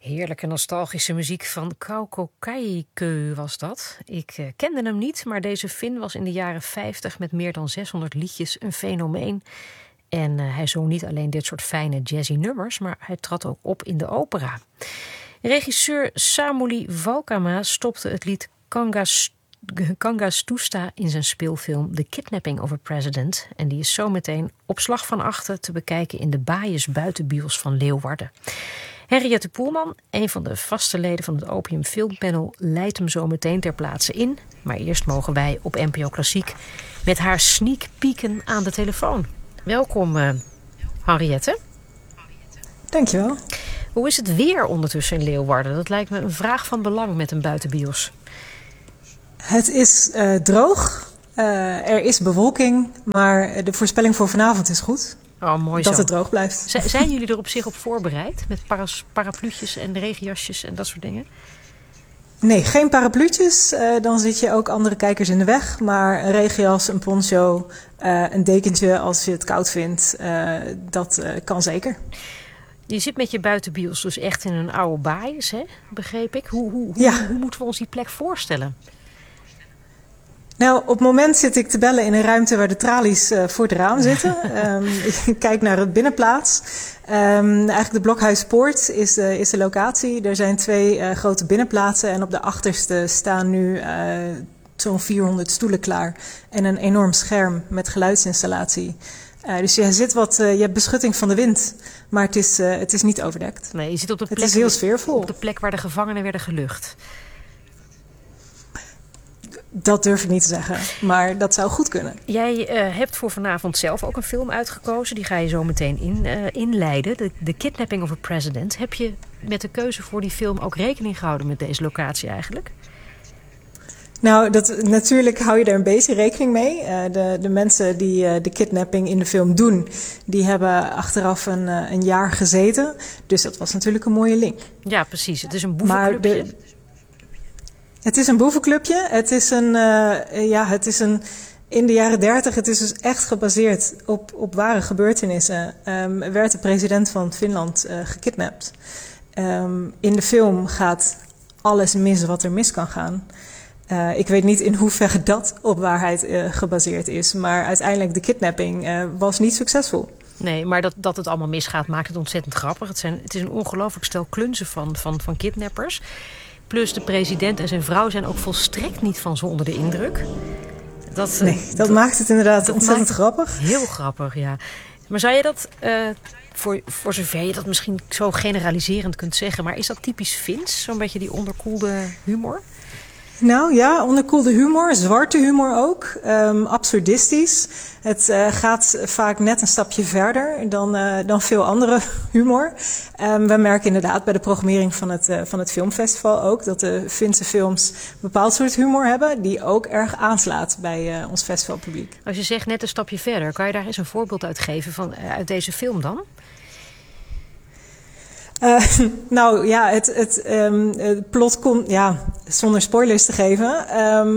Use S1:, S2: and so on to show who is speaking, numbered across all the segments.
S1: Heerlijke nostalgische muziek van Kauko Kaikeu was dat. Ik kende hem niet, maar deze Finn was in de jaren 50 met meer dan 600 liedjes een fenomeen. En hij zong niet alleen dit soort fijne jazzy nummers, maar hij trad ook op in de opera. Regisseur Samuli Valkama stopte het lied Kangastusta in zijn speelfilm The Kidnapping of a President. En die is zometeen op slag van achten te bekijken in de Baaiers buitenbios van Leeuwarden. Henriette Poelman, een van de vaste leden van het Opium Filmpanel, leidt hem zo meteen ter plaatse in. Maar eerst mogen wij op NPO Klassiek met haar sneak peeken aan de telefoon. Welkom, Henriette.
S2: Dankjewel.
S1: Hoe is het weer ondertussen in Leeuwarden? Dat lijkt me een vraag van belang met een buitenbios.
S2: Het is droog, er is bewolking, maar de voorspelling voor vanavond is goed.
S1: Oh, mooi zo.
S2: Dat het droog blijft.
S1: Zijn jullie er op zich op voorbereid? Met parapluutjes en regenjasjes en dat soort dingen?
S2: Nee, geen parapluutjes. Dan zit je ook andere kijkers in de weg. Maar een regenjas, een poncho, een dekentje als je het koud vindt, dat kan zeker.
S1: Je zit met je buitenbios dus echt in een oude baaiers, hè? Begreep ik. Hoe moeten we ons die plek voorstellen?
S2: Nou, op het moment zit ik te bellen in een ruimte waar de tralies voor het raam zitten. Ik kijk naar de binnenplaats. Eigenlijk de Blokhuispoort is de locatie. Er zijn 2 grote binnenplaatsen en op de achterste staan nu zo'n 400 stoelen klaar. En een enorm scherm met geluidsinstallatie. Dus je hebt beschutting van de wind, maar het is niet overdekt.
S1: Nee, je zit op de plek,
S2: het is heel sfeervol.
S1: Op de plek waar de gevangenen werden gelucht.
S2: Dat durf ik niet te zeggen, maar dat zou goed kunnen.
S1: Jij hebt voor vanavond zelf ook een film uitgekozen. Die ga je zo meteen inleiden. The Kidnapping of a President. Heb je met de keuze voor die film ook rekening gehouden met deze locatie eigenlijk?
S2: Nou, natuurlijk hou je er een beetje rekening mee. De mensen die de kidnapping in de film doen, die hebben achteraf een jaar gezeten. Dus dat was natuurlijk een mooie link.
S1: Ja, precies. Het is een boevenclubje.
S2: Het is een boevenclubje. Het is in de jaren 30, het is dus echt gebaseerd op ware gebeurtenissen. Werd de president van Finland gekidnapt. In de film gaat alles mis wat er mis kan gaan. Ik weet niet in hoeverre dat op waarheid gebaseerd is. Maar uiteindelijk de kidnapping was niet succesvol.
S1: Nee, maar dat het allemaal misgaat maakt het ontzettend grappig. Het is een ongelooflijk stel klunzen van kidnappers. Plus de president en zijn vrouw zijn ook volstrekt niet van zo onder de indruk.
S2: Dat maakt het inderdaad ontzettend grappig.
S1: Heel grappig, ja. Maar zou je dat, voor zover je dat misschien zo generaliserend kunt zeggen, maar is dat typisch Fins? Zo'n beetje die onderkoelde humor?
S2: Nou ja, onderkoelde humor, zwarte humor ook, absurdistisch. Het gaat vaak net een stapje verder dan veel andere humor. We merken inderdaad bij de programmering van het filmfestival ook dat de Finse films een bepaald soort humor hebben die ook erg aanslaat bij ons festivalpubliek.
S1: Als je zegt net een stapje verder, kan je daar eens een voorbeeld uit geven uit deze film dan?
S2: Nou ja, het plot komt, zonder spoilers te geven,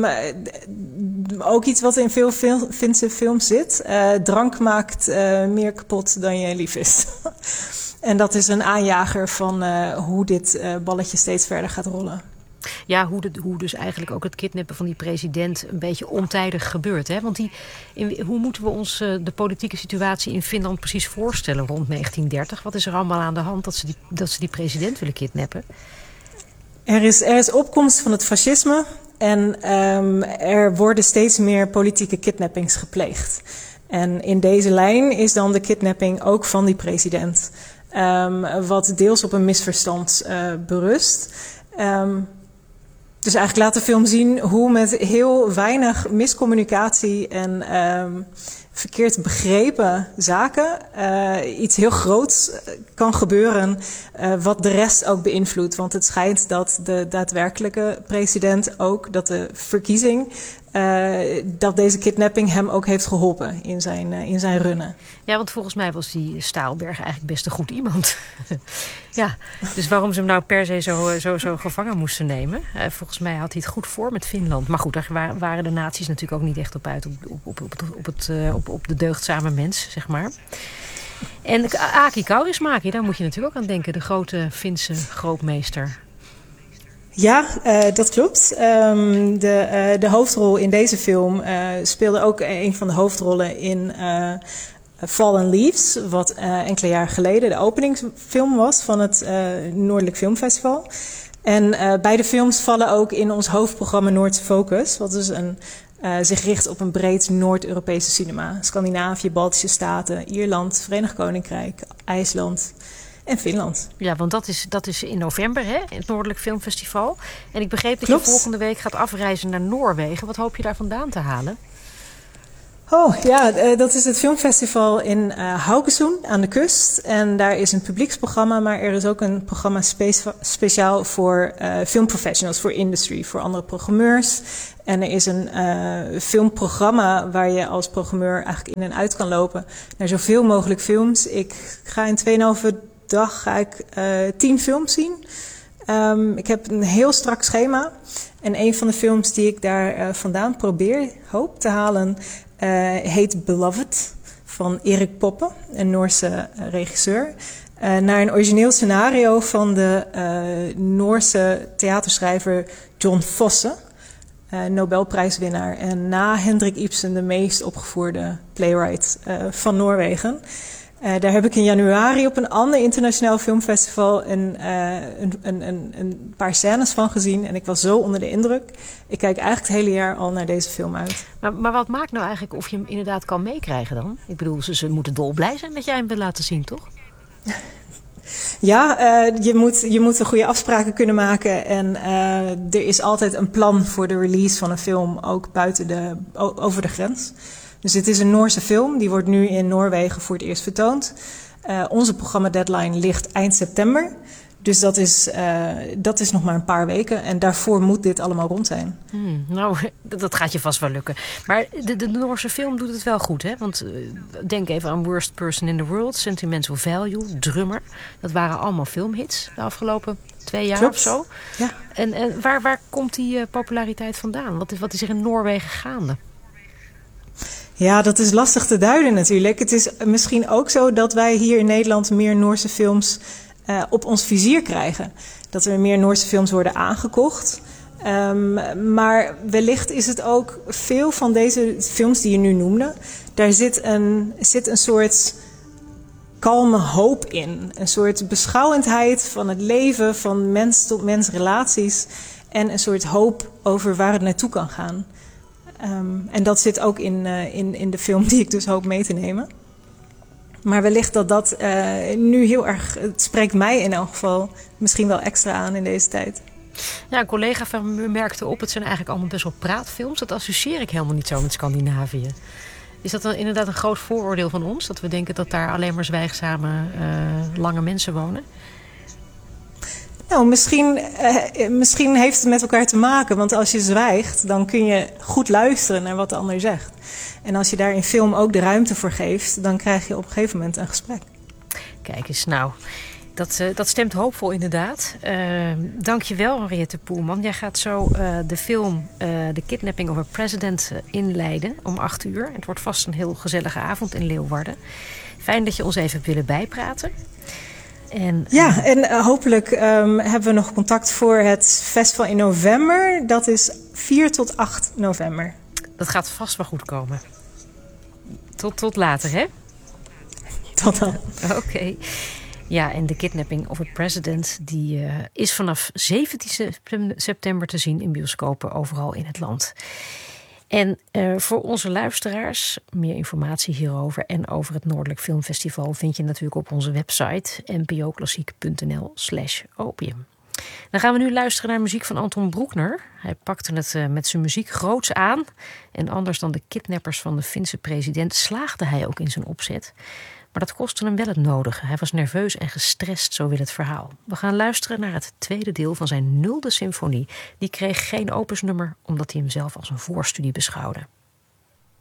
S2: ook iets wat in veel Finse films zit. Drank maakt meer kapot dan je lief is. En dat is een aanjager van hoe dit balletje steeds verder gaat rollen.
S1: Ja, hoe dus eigenlijk ook het kidnappen van die president een beetje ontijdig gebeurt. Hè? Want hoe moeten we ons de politieke situatie in Finland precies voorstellen rond 1930? Wat is er allemaal aan de hand dat ze die president willen kidnappen?
S2: Er is opkomst van het fascisme en er worden steeds meer politieke kidnappings gepleegd. En in deze lijn is dan de kidnapping ook van die president. Wat deels op een misverstand berust. Dus eigenlijk laat de film zien hoe met heel weinig miscommunicatie en verkeerd begrepen zaken iets heel groots kan gebeuren wat de rest ook beïnvloedt. Want het schijnt dat de daadwerkelijke president ook, dat de verkiezing, dat deze kidnapping hem ook heeft geholpen in zijn runnen.
S1: Ja, want volgens mij was die Staalberg eigenlijk best een goed iemand. Ja, dus waarom ze hem nou per se zo gevangen moesten nemen? Volgens mij had hij het goed voor met Finland. Maar goed, daar waren de naties natuurlijk ook niet echt op uit. Op de deugdzame mens, zeg maar. En Aki Kaurismäki, daar moet je natuurlijk ook aan denken. De grote Finse grootmeester.
S2: Ja, dat klopt. De hoofdrol in deze film speelde ook een van de hoofdrollen in Fallen Leaves, wat enkele jaar geleden de openingsfilm was van het Noordelijk Filmfestival. En beide films vallen ook in ons hoofdprogramma Noordse Focus, wat dus zich richt op een breed Noord-Europese cinema. Scandinavië, Baltische Staten, Ierland, Verenigd Koninkrijk, IJsland en Finland.
S1: Ja, want dat is in november, hè, het Noordelijk Filmfestival. En ik begreep dat
S2: Klopt.
S1: je volgende week gaat afreizen naar Noorwegen. Wat hoop je daar vandaan te halen?
S2: Oh ja, dat is het filmfestival in Haugesund aan de kust. En daar is een publieksprogramma, maar er is ook een programma speciaal voor filmprofessionals, voor industry, voor andere programmeurs. En er is een filmprogramma waar je als programmeur eigenlijk in en uit kan lopen naar zoveel mogelijk films. Ik ga in 2,5 dag 10 films zien. Ik heb een heel strak schema. En een van de films die ik daar vandaan hoop te halen, heet Beloved van Erik Poppe, een Noorse regisseur. Naar een origineel scenario van de Noorse theaterschrijver John Fosse, Nobelprijswinnaar. En na Henrik Ibsen de meest opgevoerde playwright van Noorwegen. Daar heb ik in januari op een ander internationaal filmfestival een paar scènes van gezien. En ik was zo onder de indruk. Ik kijk eigenlijk het hele jaar al naar deze film uit.
S1: Maar wat maakt nou eigenlijk of je hem inderdaad kan meekrijgen dan? Ik bedoel, ze moeten dolblij zijn dat jij hem wil laten zien, toch?
S2: Ja, je moet goede afspraken kunnen maken. En er is altijd een plan voor de release van een film, ook over de grens. Dus het is een Noorse film. Die wordt nu in Noorwegen voor het eerst vertoond. Onze programma deadline ligt eind september. Dus dat is nog maar een paar weken. En daarvoor moet dit allemaal rond zijn.
S1: Nou, dat gaat je vast wel lukken. Maar de Noorse film doet het wel goed, hè? Want denk even aan Worst Person in the World, Sentimental Value, Drummer. Dat waren allemaal filmhits de afgelopen 2 jaar. Klopt. Of zo.
S2: Ja.
S1: En waar komt die populariteit vandaan? Wat is er in Noorwegen gaande?
S2: Ja, dat is lastig te duiden natuurlijk. Het is misschien ook zo dat wij hier in Nederland meer Noorse films op ons vizier krijgen. Dat er meer Noorse films worden aangekocht. Maar wellicht is het ook veel van deze films die je nu noemde. Daar zit een soort kalme hoop in. Een soort beschouwendheid van het leven, van mens tot mens relaties. En een soort hoop over waar het naartoe kan gaan. En dat zit ook in de film die ik dus hoop mee te nemen. Maar wellicht dat nu heel erg, het spreekt mij in elk geval misschien wel extra aan in deze tijd.
S1: Ja, een collega van me merkte op, het zijn eigenlijk allemaal best wel praatfilms. Dat associeer ik helemaal niet zo met Scandinavië. Is dat dan inderdaad een groot vooroordeel van ons? Dat we denken dat daar alleen maar zwijgzame, lange mensen wonen?
S2: Nou, misschien heeft het met elkaar te maken. Want als je zwijgt, dan kun je goed luisteren naar wat de ander zegt. En als je daar in film ook de ruimte voor geeft, dan krijg je op een gegeven moment een gesprek.
S1: Kijk eens, nou, dat stemt hoopvol inderdaad. Dank je wel, Henriette Poelman. Jij gaat zo de film The Kidnapping of a President inleiden om 8:00. Het wordt vast een heel gezellige avond in Leeuwarden. Fijn dat je ons even hebt willen bijpraten. En
S2: hopelijk hebben we nog contact voor het festival in november. Dat is 4 tot 8 november.
S1: Dat gaat vast wel goed komen. Tot later, hè?
S2: Tot dan.
S1: Oké. Ja, en The Kidnapping of a President die is vanaf 17 september te zien in bioscopen overal in het land. En voor onze luisteraars, meer informatie hierover en over het Noordelijk Filmfestival vind je natuurlijk op onze website npoklassiek.nl/opium. Dan gaan we nu luisteren naar muziek van Anton Broekner. Hij pakte het met zijn muziek groots aan. En anders dan de kidnappers van de Finse president slaagde hij ook in zijn opzet. Maar dat kostte hem wel het nodige. Hij was nerveus en gestrest, zo wil het verhaal. We gaan luisteren naar het tweede deel van zijn 0e symfonie. Die kreeg geen opusnummer, omdat hij hem zelf als een voorstudie beschouwde.